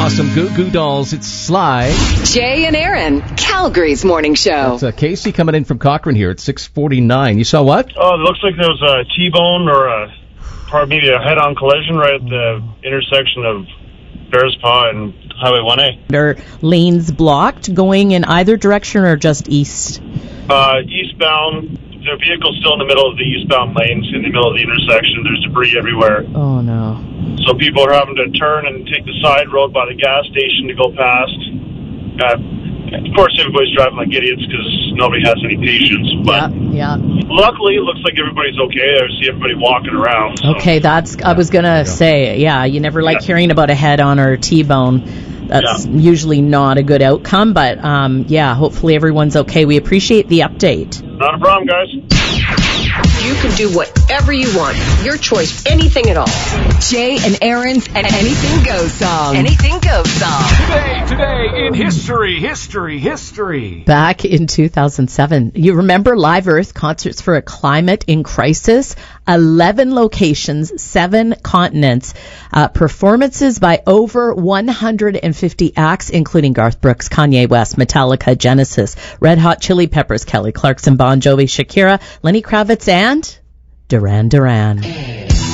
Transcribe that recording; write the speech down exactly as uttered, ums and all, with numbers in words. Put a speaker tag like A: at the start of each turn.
A: awesome Goo Goo Dolls. It's Sly.
B: Jay and Aaron, Calgary's morning show.
A: That's uh, Casey coming in from Cochrane here at six forty-nine. You saw what?
C: Oh, it looks like there was a T-bone or a, probably maybe a head-on collision right at the intersection of Bears Paw and Highway one A.
D: Are lanes blocked going in either direction or just east?
C: Uh, eastbound. The vehicle's still in the middle of the eastbound lanes, in the middle of the intersection. There's debris everywhere.
D: Oh, no.
C: So people are having to turn and take the side road by the gas station to go past. Uh, of course, everybody's driving like idiots because nobody has any patience. But
D: yeah, yeah.
C: Luckily, it looks like everybody's okay. I see everybody walking around. So.
D: Okay, that's. I was going to say, yeah, you never like
C: yeah.
D: hearing about a head-on or a T-bone. That's yeah. usually not a good outcome, but um, yeah, hopefully everyone's okay. We appreciate the update.
C: Not a problem, guys.
B: You can do whatever you want. Your choice, anything at all. Jay and Aaron's and Anything Goes song. Anything Goes song.
A: Today, today in history, history, history.
D: Back in two thousand seven, you remember Live Earth Concerts for a Climate in Crisis? eleven locations, seven continents, uh, performances by over one hundred fifty acts, including Garth Brooks, Kanye West, Metallica, Genesis, Red Hot Chili Peppers, Kelly Clarkson, Bon Jovi, Shakira, Lenny Kravitz, and Duran Duran.